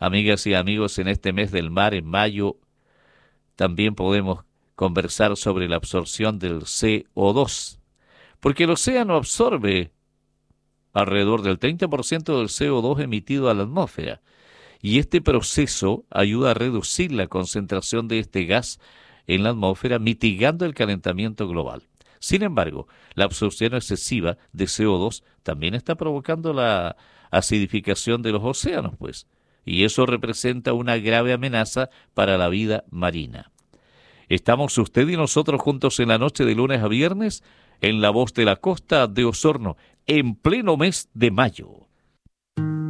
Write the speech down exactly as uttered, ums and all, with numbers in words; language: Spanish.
Amigas y amigos, en este mes del mar, en mayo, también podemos conversar sobre la absorción del C O dos, porque el océano absorbe alrededor del treinta por ciento del C O dos emitido a la atmósfera, y este proceso ayuda a reducir la concentración de este gas en la atmósfera, mitigando el calentamiento global. Sin embargo, la absorción excesiva de C O dos también está provocando la acidificación de los océanos, pues, y eso representa una grave amenaza para la vida marina. Estamos usted y nosotros juntos en la noche de lunes a viernes en La Voz de la Costa de Osorno, en pleno mes de mayo.